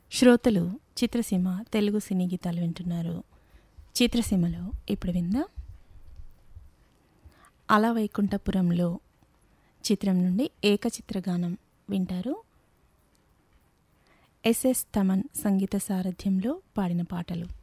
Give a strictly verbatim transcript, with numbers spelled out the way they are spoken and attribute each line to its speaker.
Speaker 1: శ్రోతలు చిత్రసీమ తెలుగు సినీ గీతాలు వింటున్నారు. చిత్రసీమలో ఇప్పుడు విందాం అల వైకుంఠపురంలో చిత్రం నుండి ఏకచిత్రగానం వింటారు. ఎస్ఎస్ తమన్ సంగీత సారథ్యంలో పాడిన పాటలు.